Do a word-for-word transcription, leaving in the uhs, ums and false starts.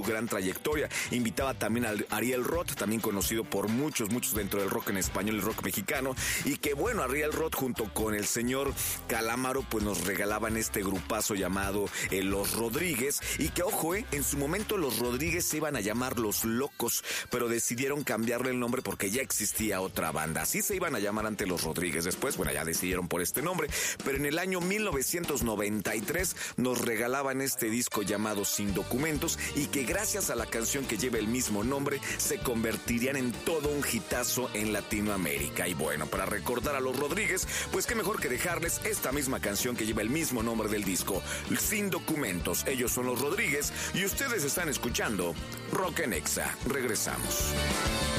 gran trayectoria. Invitaba también a Ariel Roth, también conocido por muchos, muchos dentro del rock en español y rock mexicano, y que bueno, Ariel Roth junto con el señor Calamaro pues nos regalaban este grupazo llamado eh, Los Rodríguez, y que ojo, eh, en su momento Los Rodríguez se iban a llamar Los Locos, pero decidieron cambiarle el nombre porque ya existía otra banda. Así se iban a llamar ante Los Rodríguez. Después, bueno, ya decidieron por este nombre, pero en el año mil novecientos noventa y tres nos regalaban este disco llamado Sin Documentos, y que gracias a la canción que lleva el mismo nombre se convertirían en todo un hitazo en Latinoamérica. Y bueno, para recordar a Los Rodríguez, pues qué mejor que dejarles esta misma canción que lleva el mismo nombre del disco, Sin Documentos. Ellos son Los Rodríguez y ustedes están escuchando Rock en Exa. Regresamos.